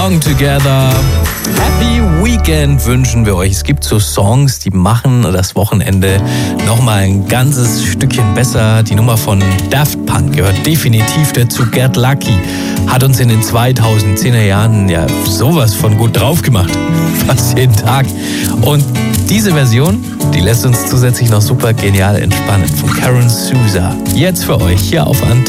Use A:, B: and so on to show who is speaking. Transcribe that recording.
A: Together. Happy Weekend wünschen wir euch. Es gibt so Songs, die machen das Wochenende nochmal ein ganzes Stückchen besser. Die Nummer von Daft Punk gehört definitiv dazu. Get Lucky hat uns in den 2010er Jahren ja sowas von gut drauf gemacht. Fast jeden Tag. Und diese Version, die lässt uns zusätzlich noch super genial entspannen. Von Karen Souza. Jetzt für euch hier auf Antenne.